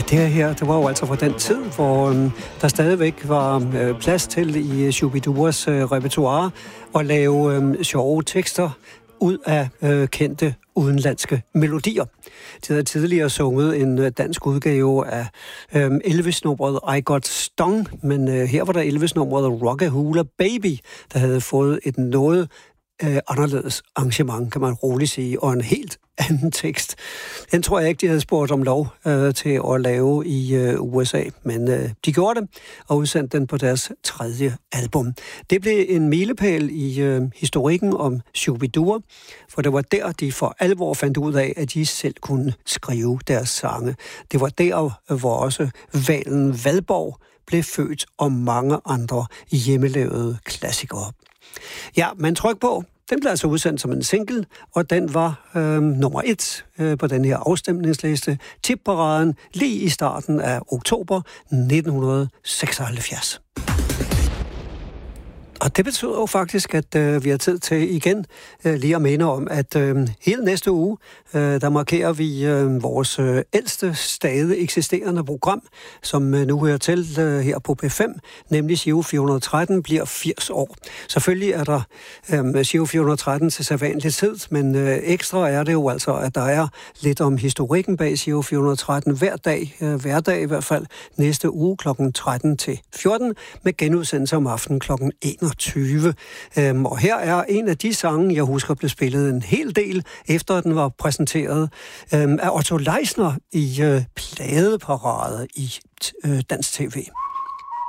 Det her, det var jo altså fra den tid, hvor der stadigvæk var plads til i Shu-bi-duas repertoire at lave sjove tekster ud af kendte udenlandske melodier. De havde tidligere sunget en dansk udgave af Elvis-nummeret I Got Stung, men her var der Elvis-nummeret Rockahula Baby, der havde fået et noget anderledes arrangement, kan man roligt sige, og en helt anden tekst. Den tror jeg ikke, de havde spurgt om lov til at lave i USA, men de gjorde det og udsendte den på deres 3. album. Det blev en milepæl i historikken om Shu-bi-dua, for det var der, de for alvor fandt ud af, at de selv kunne skrive deres sange. Det var der, hvor også Valen Valborg blev født, og mange andre hjemmelavede klassikere. Ja, man tryk på. Den blev altså udsendt som en single, og den var nummer 1 på den her afstemningsliste. Tipparaden lige i starten af oktober 1976. Og det betyder jo faktisk, at vi har tid til igen lige at minde om, at hele næste uge, der markerer vi vores ældste stadig eksisterende program, som nu hører til her på P5, nemlig Giro 413 bliver 80 år. Selvfølgelig er der Giro 413 til sædvanlig tid, men ekstra er det jo altså, at der er lidt om historikken bag Giro 413 hver dag i hvert fald, næste uge kl. 13 til 14, med genudsendelse om aftenen kl. 21. Og her er en af de sange, jeg husker blev spillet en hel del, efter den var præsenteret af Otto Leisner i pladeparade i dansk tv.